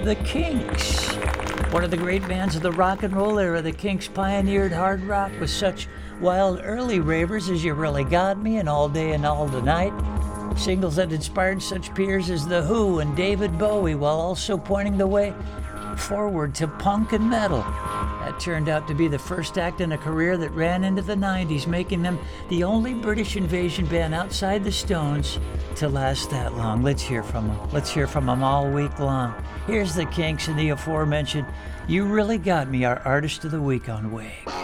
The Kinks. One of the great bands of the rock and roll era, the Kinks pioneered hard rock with such wild early ravers as You Really Got Me and All Day and All the Night. Singles that inspired such peers as The Who and David Bowie, while also pointing the way forward to punk and metal. That turned out to be the first act in a career that ran into the 90s, making them the only British invasion band outside the Stones to last that long. Let's hear from them. Let's hear from them all week long. Here's the Kinks and the aforementioned You Really Got Me, our Artist of the Week on Wave.